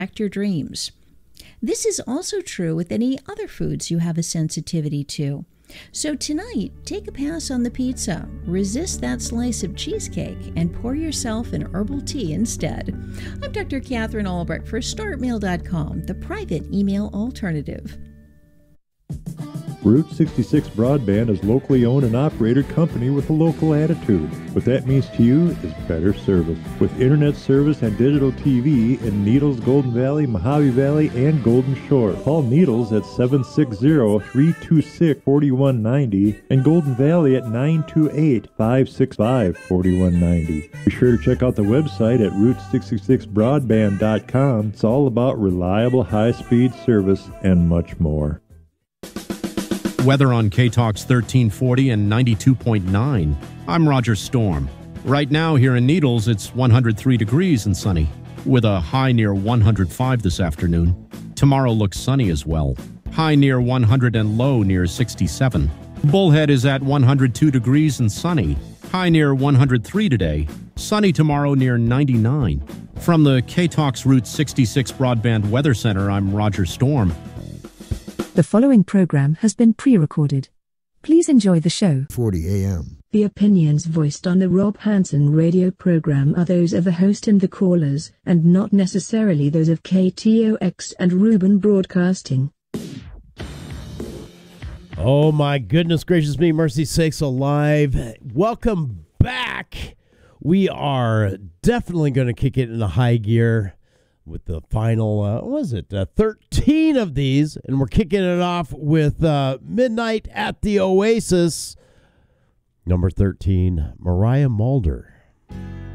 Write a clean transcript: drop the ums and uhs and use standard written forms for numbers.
affect your dreams. This is also true with any other foods you have a sensitivity to. So tonight, take a pass on the pizza, resist that slice of cheesecake, and pour yourself an herbal tea instead. I'm Dr. Catherine Albrecht for StartMail.com, the private email alternative. Route 66 Broadband is locally owned and operated company with a local attitude. What that means to you is better service. With internet service and digital TV in Needles, Golden Valley, Mojave Valley, and Golden Shore. Call Needles at 760-326-4190 and Golden Valley at 928-565-4190. Be sure to check out the website at Route66Broadband.com. It's all about reliable high-speed service and much more. Weather on K-Talks 1340 and 92.9. I'm Roger Storm. Right now here in Needles, it's 103 degrees and sunny, with a high near 105 this afternoon. Tomorrow looks sunny as well. High near 100 and low near 67. Bullhead is at 102 degrees and sunny. High near 103 today. Sunny tomorrow near 99. From the K-Talks Route 66 Broadband Weather Center, I'm Roger Storm. The following program has been pre-recorded. Please enjoy the show. 40 a.m. The opinions voiced on the Rob Hansen radio program are those of the host and the callers, and not necessarily those of KTOX and Reuben Broadcasting. Oh my goodness gracious me, mercy sakes alive. Welcome back. We are definitely going to kick it into high gear with the final, 13 of these, and we're kicking it off with Midnight at the Oasis, number 13, Mariah Mulder.